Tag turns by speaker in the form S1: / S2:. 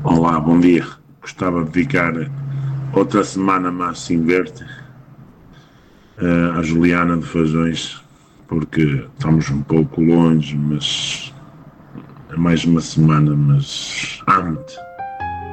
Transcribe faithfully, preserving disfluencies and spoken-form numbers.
S1: Olá, bom dia. Gostava de dedicar outra semana mais inverte uh, à Juliana de Fazões, porque estamos um pouco longe, mas é mais uma semana, mas ante.